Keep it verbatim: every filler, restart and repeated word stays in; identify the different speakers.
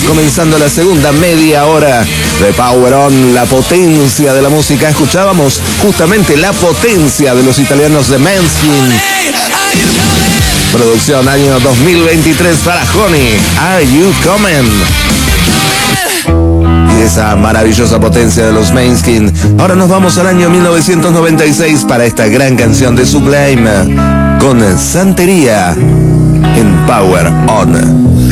Speaker 1: comenzando la segunda media hora de Power On, la potencia de la música. Escuchábamos justamente la potencia de los italianos de Måneskin. Producción año dos mil veintitrés para Honey, Are You Coming? Y esa maravillosa potencia de los Måneskin. Ahora nos vamos al año mil novecientos noventa y seis para esta gran canción de Sublime con Santería en Power On.